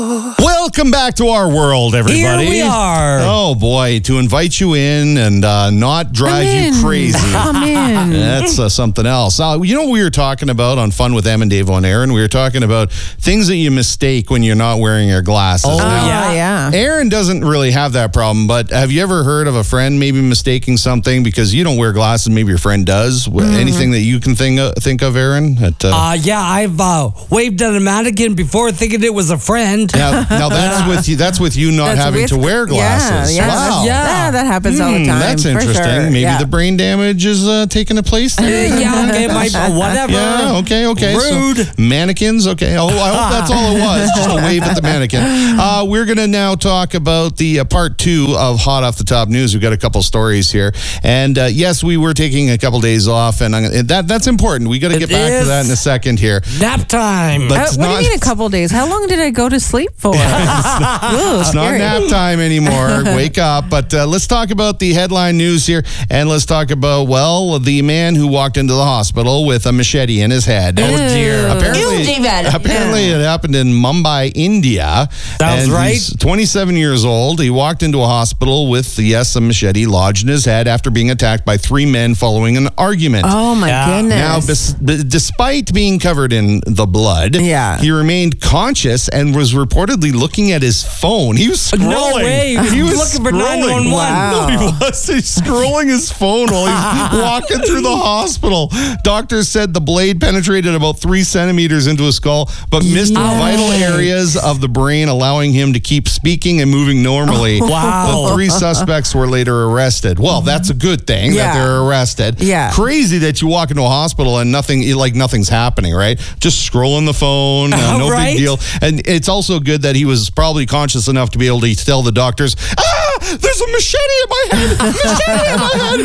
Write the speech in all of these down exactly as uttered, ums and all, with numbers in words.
Welcome back to our world, everybody. Here we are. Oh, boy, to invite you in and uh, not drive you crazy. I'm in. That's uh, something else. Uh, you know what we were talking about on Fun with Em and Dave on Aaron? We were talking about things that you mistake when you're not wearing your glasses. Oh, Now, yeah. yeah. Aaron doesn't really have that problem, but have you ever heard of a friend maybe mistaking something because you don't wear glasses, maybe your friend does? Mm-hmm. Anything that you can think of, think of Aaron? That, uh, Uh, yeah, I've uh, waved at a mannequin before thinking it was a friend. now, now that's with you. That's with you not That's having with- to wear glasses. Yeah, yeah, Wow. Yeah. yeah, that happens all the Hmm, time. that's for interesting. sure. Maybe yeah. the brain damage is uh, taking a place Uh, there. yeah, okay, my, whatever. Yeah, okay, okay. Rude. So, mannequins, okay. Oh, I hope that's all it was. Just a wave at the mannequin. Uh, we're going to now talk about the uh, part two of Hot Off the Top News. We've got a couple stories here. And uh, yes, we were taking a couple days off, and, I'm, and that that's important. We got to It get back is. to that in a second here. Nap time. But Uh, it's what not- do you mean a couple days? How long did I go to sleep for? Ooh, It's not scary. nap time anymore. Wake up. But uh, let's talk about the headline news here. And let's talk about, well, the man who walked into the hospital with a machete in his head. Oh, dear. Apparently, Ew, David. apparently it happened in Mumbai, India. Sounds and right. He's twenty-seven years old. He walked into a hospital with, yes, a machete lodged in his head after being attacked by three men following an argument. Oh, my Yeah. goodness. Now, bes- b- despite being covered in the blood, Yeah. he remained conscious and was reportedly looking at his phone. He was scrolling. No way. He was Looking for scrolling. nine one one. Wow. No, he was. He's scrolling his phone while he's walking through the hospital. Doctors said the blade penetrated about three centimeters into his skull, but missed Yes. vital areas of the brain, allowing him to keep speaking and moving normally. Wow. The three suspects were later arrested. Well, that's a good thing Yeah. that they're arrested. Yeah. Crazy that you walk into a hospital and nothing, like nothing's happening, right? Just scrolling the phone, uh, no Right. big deal. And it's also good that he was probably conscious enough to be able to tell the doctors, ah, there's a machete in my head, machete in my head.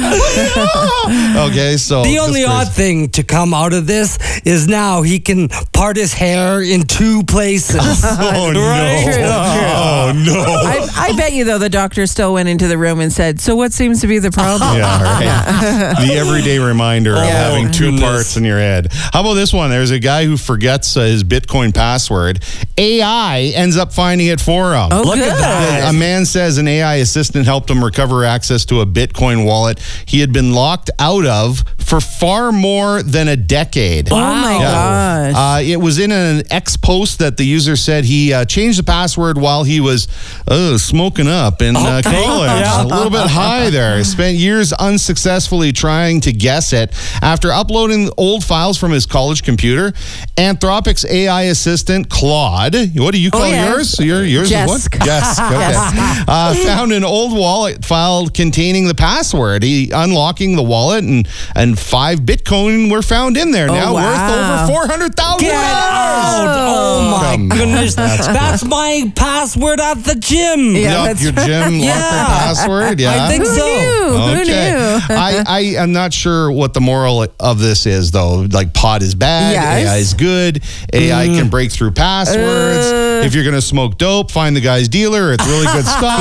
Ah. Okay, so The just only crazy. odd thing to come out of this is now he can part his hair in two places. Oh no! Right? True, true. Oh no! I, I bet you, though, the doctor still went into the room and said, so what seems to be the problem? Yeah, right. The everyday reminder of Yeah. having two Goodness. parts in your head. How about this one? There's a guy who forgets uh, his Bitcoin password. A I ends up finding it for him. Oh, Look good. at that. A man says an A I assistant helped him recover access to a Bitcoin wallet he had been locked out of for far more than a decade. Oh, my Yeah. gosh. Uh, it was in an X post that the user said he uh, changed the password while he was uh, smoking up in uh, Okay. college. Yeah. A little bit high there. He spent years unsuccessfully trying to guess it. After uploading old files from his college computer, Anthropic's A I assistant, Claude, what do you call Oh, yeah. yours? Your, yours Jess. is what? Jess. Okay. Uh, found an old wallet file containing the password. He unlocking the wallet, and, and five Bitcoin were found in there. Now wow. worth over four hundred thousand Get out! Oh my Come on. goodness. That's my password at the gym. Yeah. Yup, that's your gym Yeah. locker password. Yeah. I think Who so. knew? Who Okay. knew? I, I am not sure what the moral of this is, though. Like, pot is bad, Yes. A I is good, A I can break through passwords. Uh. If you're going to smoke dope, find the guy's dealer. It's really good stuff.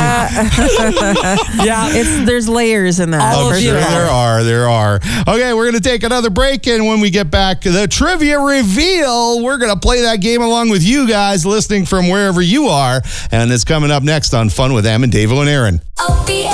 Yeah. Yeah. It's, there's layers in that. All Oh, for of sure, you. sure. there are. There are. Okay, we're going to take another break, and when we get back, the trivia reveal, we're going to play that game along with you guys listening from wherever you are, and it's coming up next on Fun with Em and Dave and Aaron. O B